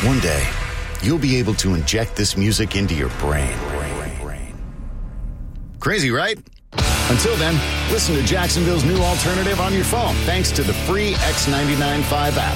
One day, you'll be able to inject this music into your brain. Crazy, right? Until then, listen to Jacksonville's new alternative on your phone thanks to the free X99.5 app.